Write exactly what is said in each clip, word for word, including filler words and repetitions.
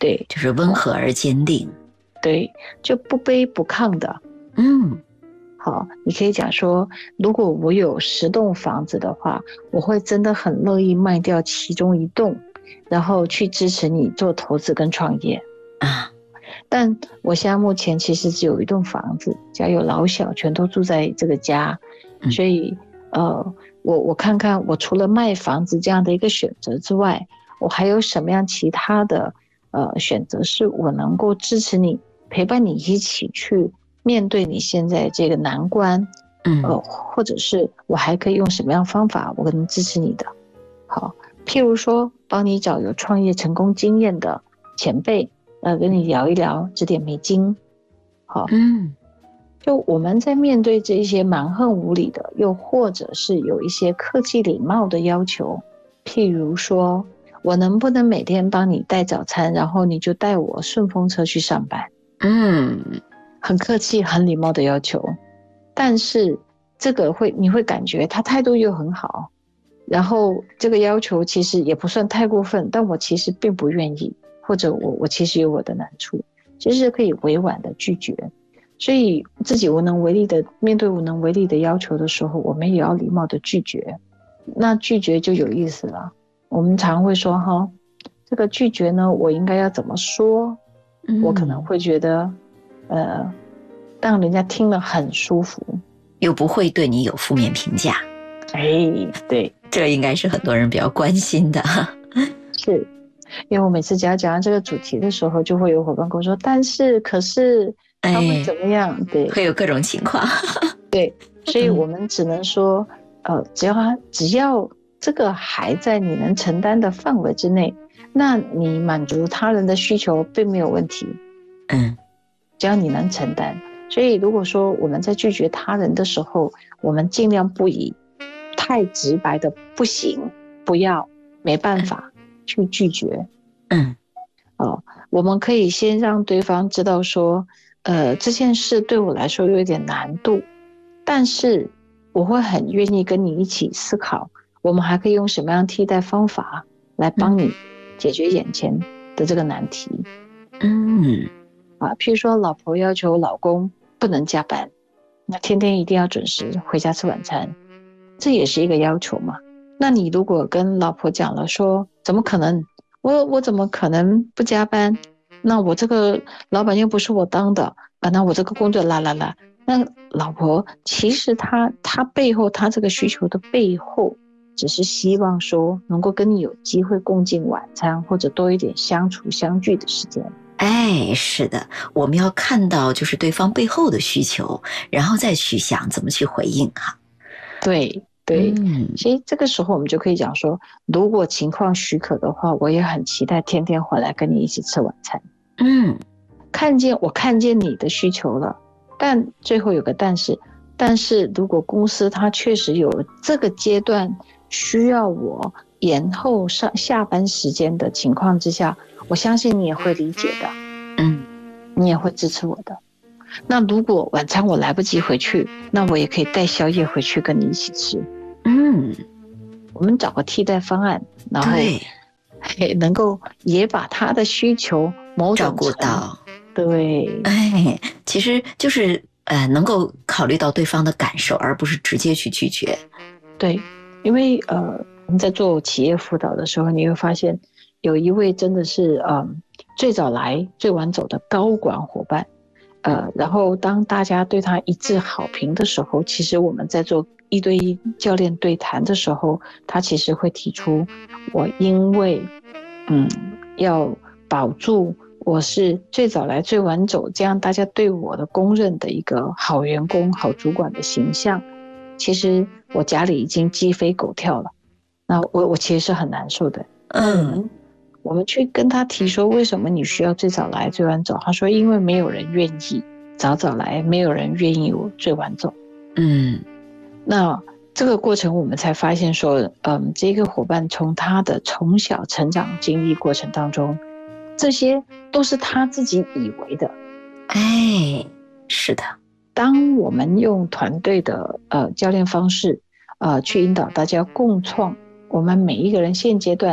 对， 就是温和而坚定， 对，就不卑不亢的。 嗯， 好，你可以讲说，如果我有十栋房子的话，我会真的很乐意卖掉其中一栋，然后去支持你做投资跟创业啊。 但我现在目前其实只有一栋房子，家有老小全都住在这个家， 嗯、 所以呃，我我看看我除了卖房子这样的一个选择之外，我还有什么样其他的呃选择是我能够支持你，陪伴你一起去面对你现在这个难关， 嗯， 呃，或者是我还可以用什么样方法我能支持你的。好，譬如说帮你找有创业成功经验的前辈，呃，跟你聊一聊，指点迷津。好， 嗯， 就我们在面对这些蛮横无理的，又或者是有一些客气礼貌的要求，譬如说我能不能每天帮你带早餐，然后你就带我顺风车去上班？ 嗯， 很客气很礼貌的要求，但是这个会你会感觉他态度又很好，然后这个要求其实也不算太过分，但我其实并不愿意，或者我我其实有我的难处，其实是可以委婉的拒绝。所以自己无能为力的面对无能为力的要求的时候，我们也要礼貌的拒绝。那拒绝就有意思了，我们常会说哈，这个拒绝呢，我应该要怎么说？我可能会觉得，呃，让人家听了很舒服， 又不会对你有负面评价。 哎，对， 这应该是很多人比较关心的。 是，因为我每次只要讲到这个主题的时候，就会有伙伴跟我说，但是可是他会怎么样？哎、对， 会有各种情况。 对，所以我们只能说，呃，只要他只要这个还在你能承担的范围之内，那你满足他人的需求并没有问题。 嗯， 只要你能承担。所以如果说我们在拒绝他人的时候，我们尽量不以太直白的不行、不要、没办法去拒绝。 嗯， 哦，我们可以先让对方知道说，呃，这件事对我来说有一点难度，但是我会很愿意跟你一起思考，我们还可以用什么样替代方法来帮你解决眼前的这个难题。 嗯， 啊，譬如说老婆要求老公不能加班，那天天一定要准时回家吃晚餐，这也是一个要求嘛。那你如果跟老婆讲了说，怎么可能？我我怎么可能不加班？那我这个老板又不是我当的啊，那我这个工作啦啦啦。那老婆其实她她背后她这个需求的背后，只是希望说能够跟你有机会共进晚餐，或者多一点相处相聚的时间。 哎，是的，我们要看到就是对方背后的需求，然后再去想怎么去回应哈。 对对， 嗯， 其实这个时候我们就可以讲说，如果情况许可的话，我也很期待天天回来跟你一起吃晚餐。 嗯， 看见我看见你的需求了，但最后有个但是，但是如果公司它确实有这个阶段需要我延后上下班时间的情况之下，我相信你也会理解的， 嗯， 你也会支持我的。那如果晚餐我来不及回去，那我也可以带宵夜回去跟你一起吃。 嗯， 我们找个替代方案，然后能够也把他的需求某种照顾到。 对， 哎，其实就是呃，能够考虑到对方的感受，而不是直接去拒绝。 对，因为呃，我们在做企业辅导的时候，你会发现有一位真的是嗯最早来最晚走的高管伙伴，呃，然后当大家对他一致好评的时候，其实我们在做一对一教练对谈的时候，他其实会提出，我因为嗯要保住我是最早来最晚走，这样大家对我的公认的一个好员工、好主管的形象，其实我家里已经鸡飞狗跳了，那我我其实是很难受的。 嗯， 我们去跟他提说，为什么你需要最早来最晚走？他说，因为没有人愿意早早来，没有人愿意我最晚走。 嗯， 那这个过程我们才发现说，嗯，这个伙伴从他的从小成长经历过程当中，这些都是他自己以为的。 哎，是的。 当我们用团队的呃教练方式，呃去引导大家共创我们每一个人现阶段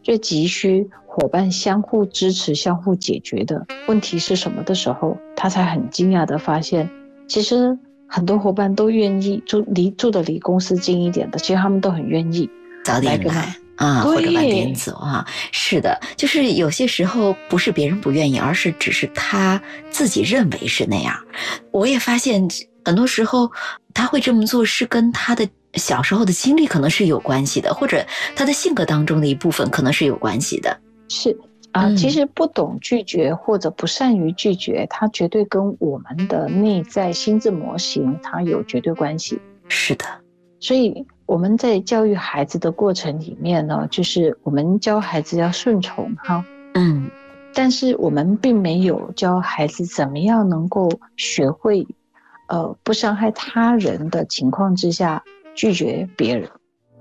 最急需伙伴相互支持、相互解决的问题是什么的时候，他才很惊讶的发现，其实很多伙伴都愿意住离住的离公司近一点的，其实他们都很愿意早点来啊，或者晚点走啊。是的，就是有些时候不是别人不愿意，而是只是他自己认为是那样。我也发现很多时候他会这么做是跟他的小时候的经历可能是有关系的，或者他的性格当中的一部分可能是有关系的。 是啊、嗯，其实不懂拒绝或者不善于拒绝，它绝对跟我们的内在心智模型它有绝对关系。 是的， 所以我们在教育孩子的过程里面呢，就是我们教孩子要顺从哈， 嗯， 但是我们并没有教孩子怎么样能够学会，呃，不伤害他人的情况之下拒绝别人。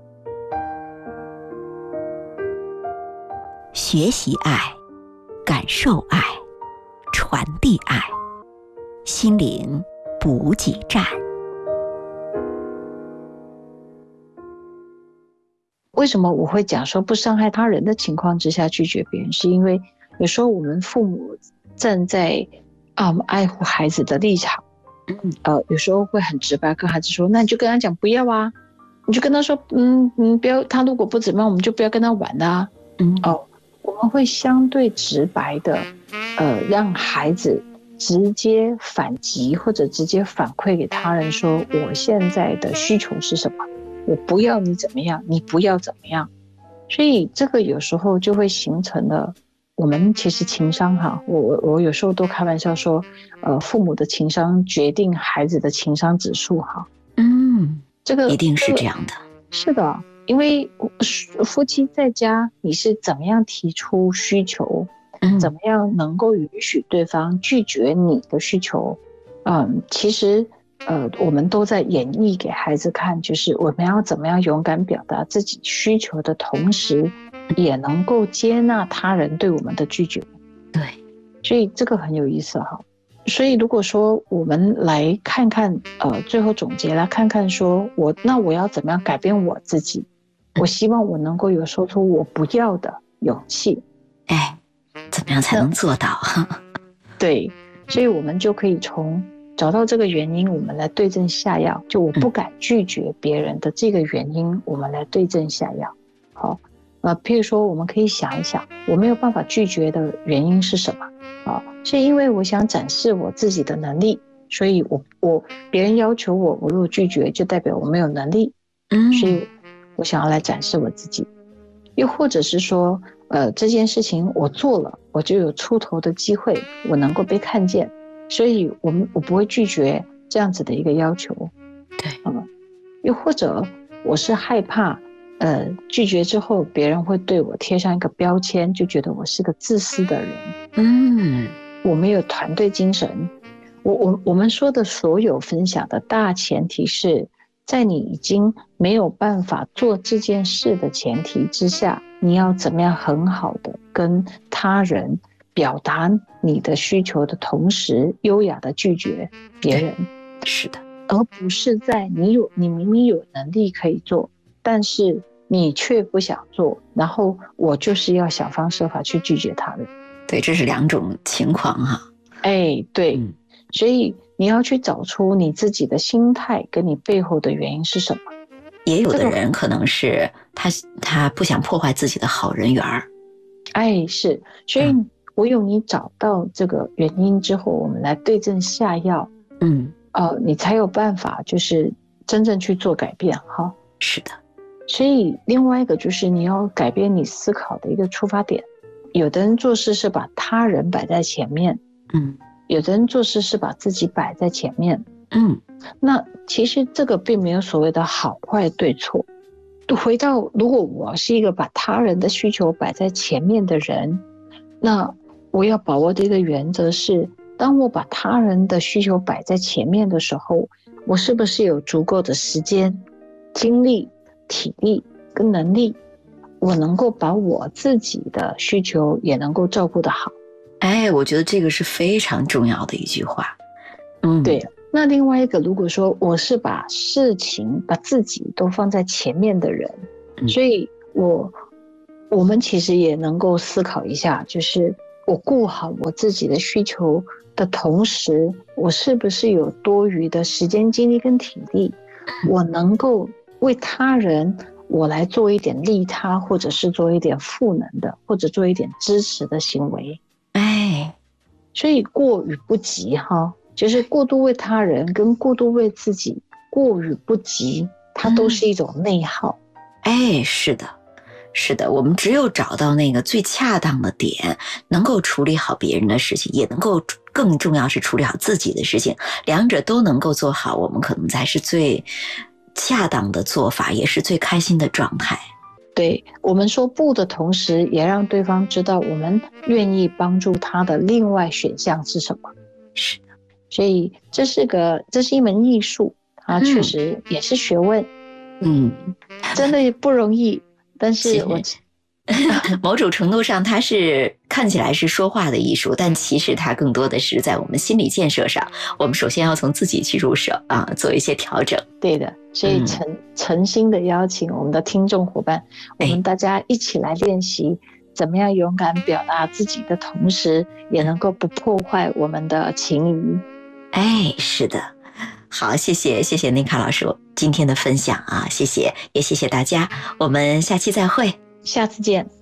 学习爱，感受爱，传递爱，心灵补给站。 为什么我会讲说不伤害他人的情况之下拒绝别人，是因为有时候我们父母站在啊、嗯、爱护孩子的立场，嗯呃，有时候会很直白跟孩子说，那你就跟他讲不要啊，你就跟他说，嗯嗯，不要，他如果不怎么样，我们就不要跟他玩啊，嗯哦，我们会相对直白的，呃，让孩子直接反击或者直接反馈给他人说，我现在的需求是什么。我不要你怎么样，你不要怎么样，所以这个有时候就会形成了我们其实情商哈，我我我有时候都开玩笑说，呃，父母的情商决定孩子的情商指数哈。 嗯， 这个一定是这样的。 是的，因为夫妻在家，你是怎么样提出需求，嗯、怎么样能够允许对方拒绝你的需求，嗯，其实。呃，我们都在演绎给孩子看，就是我们要怎么样勇敢表达自己需求的同时，也能够接纳他人对我们的拒绝。 对， 所以这个很有意思哈。所以如果说我们来看看，呃，最后总结来看看说，我那我要怎么样改变我自己？我希望我能够有说出我不要的勇气。 哎，怎么样才能做到？ 对，所以我们就可以从。找到这个原因，我们来对症下药。就我不敢拒绝别人的这个原因，我们来对症下药。好，呃，譬如说，我们可以想一想，我没有办法拒绝的原因是什么？啊，是因为我想展示我自己的能力，所以我我别人要求我，我如果拒绝，就代表我没有能力。嗯，所以我想要来展示我自己。又或者是说，呃，这件事情我做了，我就有出头的机会，我能够被看见。所以我们我不会拒绝这样子的一个要求， 对， 嗯，又或者我是害怕，呃，拒绝之后别人会对我贴上一个标签，就觉得我是个自私的人， 嗯， 我没有团队精神。我我我们说的所有分享的大前提是在你已经没有办法做这件事的前提之下，你要怎么样很好的跟他人表达你的需求的同时，优雅的拒绝别人， 是的， 而不是在你有你明明有能力可以做，但是你却不想做，然后我就是要想方设法去拒绝他人。 对，这是两种情况哈。 哎，对， 嗯， 所以你要去找出你自己的心态跟你背后的原因是什么。 也有的人可能是他他不想破坏自己的好人缘儿。 哎，是，所以。嗯，唯有你找到这个原因之后，我们来对症下药， 嗯， 呃，你才有办法就是真正去做改变哈。 是的， 所以另外一个就是你要改变你思考的一个出发点。有的人做事是把他人摆在前面， 嗯， 有的人做事是把自己摆在前面， 嗯， 那其实这个并没有所谓的好坏对错。回到如果我是一个把他人的需求摆在前面的人，那我要把握的一个原则是，当我把他人的需求摆在前面的时候，我是不是有足够的时间、精力、体力跟能力，我能够把我自己的需求也能够照顾得好？ 哎，我觉得这个是非常重要的一句话。嗯， 对。那另外一个，如果说我是把事情、把自己都放在前面的人，嗯、所以我。 我们其实也能够思考一下，就是我顾好我自己的需求的同时，我是不是有多余的时间、精力跟体力，我能够为他人，我来做一点利他，或者是做一点赋能的，或者做一点支持的行为。 哎， 所以过与不及哈，就是过度为他人跟过度为自己，过与不及，它都是一种内耗。 嗯、哎，是的。是的，我们只有找到那个最恰当的点，能够处理好别人的事情，也能够更重要是处理好自己的事情，两者都能够做好，我们可能才是最恰当的做法，也是最开心的状态。 对，我们说不的同时，也让对方知道我们愿意帮助他的另外选项是什么。 是的， 所以这是个，这是一门艺术，它确实也是学问。 嗯， 真的不容易。但是我某种程度上它是看起来是说话的艺术，但其实它更多的是在我们心理建设上，我们首先要从自己去入手啊，做一些调整。 对的，所以诚、嗯、诚心的邀请我们的听众伙伴，我们大家一起来练习怎么样勇敢表达自己的同时，也能够不破坏我们的情谊。 哎，是的。好，谢谢谢谢妮卡老师今天的分享啊，谢谢，也谢谢大家，我们下期再会， 下次见。